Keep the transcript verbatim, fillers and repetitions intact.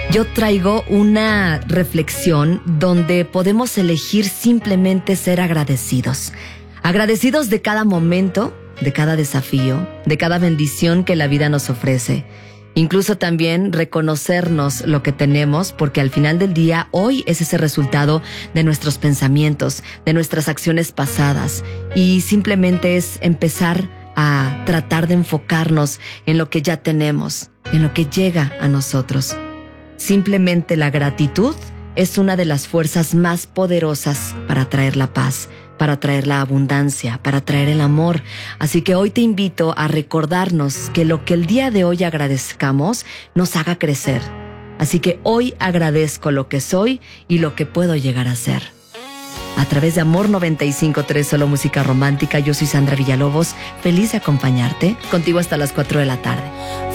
yo traigo una reflexión donde podemos elegir simplemente ser agradecidos. Agradecidos de cada momento, de cada desafío, de cada bendición que la vida nos ofrece. Incluso también reconocernos lo que tenemos, porque al final del día, hoy es ese resultado de nuestros pensamientos, de nuestras acciones pasadas. Y simplemente es empezar a tratar de enfocarnos en lo que ya tenemos, en lo que llega a nosotros. Simplemente la gratitud es una de las fuerzas más poderosas para traer la paz, para traer la abundancia, para traer el amor. Así que hoy te invito a recordarnos que lo que el día de hoy agradezcamos nos haga crecer. Así que hoy agradezco lo que soy y lo que puedo llegar a ser. A través de Amor noventa y cinco punto tres, solo música romántica, yo soy Sandra Villalobos, feliz de acompañarte, contigo hasta las cuatro de la tarde.